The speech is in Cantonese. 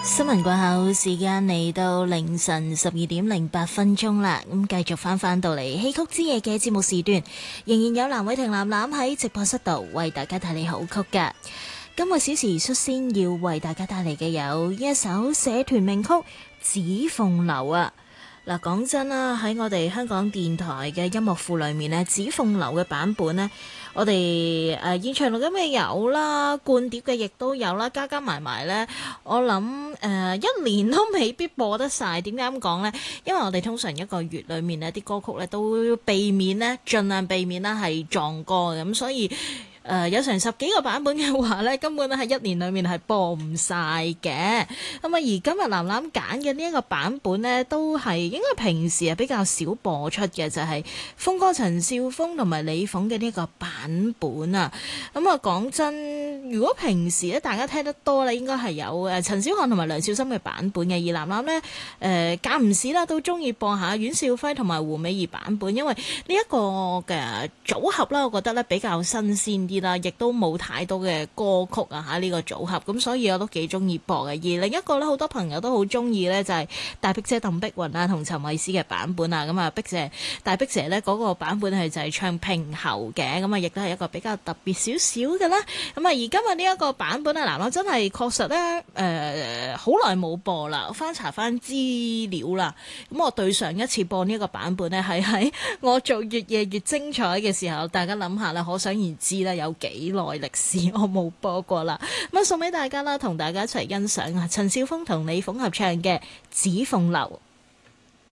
新聞過後，時間嚟到凌晨12:08啦。咁繼續翻到嚟戲曲之夜嘅節目時段，仍然有藍偉霆藍藍喺直播室度為大家帶嚟好曲㗎。今個小時率先要為大家帶嚟嘅有一首社團名曲《紫鳳樓》啊。嗱，講真啦，喺我哋香港電台嘅音樂庫裏面呢，《紫鳳樓》嘅版本呢，我哋現場錄音嘅有啦，灌碟嘅亦都有啦，加加埋埋呢，我諗一年都未必播得晒。點解咁講呢？因為我哋通常一個月裏面呢啲歌曲呢都避免呢，盡量避免啦係撞歌嘅，咁所以有成10幾個版本嘅話呢，根本咧喺一年裏面係播唔晒嘅。咁啊，而今日藍藍揀嘅呢一個版本呢，都係應該平時係比較少播出嘅，就係峰哥陳少峰同埋李鳳嘅呢個版本啊。咁啊，講真，如果平時咧大家聽得多咧，應該係有陳小漢同埋梁少森嘅版本嘅。而藍藍呢，間唔時啦都中意播下阮兆輝同埋胡美儀版本，因為呢一個嘅組合啦，我覺得咧比較新鮮啲啦，亦都冇太多嘅歌曲啊嚇呢個組合，咁所以我都幾中意播嘅。而另一個咧，好多朋友都好中意咧，就係大碧姐鄧碧雲啊同陳慧思嘅版本啊。咁啊，大碧姐咧嗰個版本係就係唱平喉嘅，咁啊亦都係一個比較特別少少嘅啦。咁啊，而今日呢一個版本啊，藍藍真係確實咧好耐冇播啦，我翻查翻資料啦。咁我對上一次播呢一個版本咧，係喺我做越夜越精彩嘅時候，大家諗下啦，可想而知啦，有幾耐歷史我冇播過啦。咁啊，送俾大家啦，同大家一齊欣賞啊陳少峰同李鳳合唱嘅《紫鳳樓》。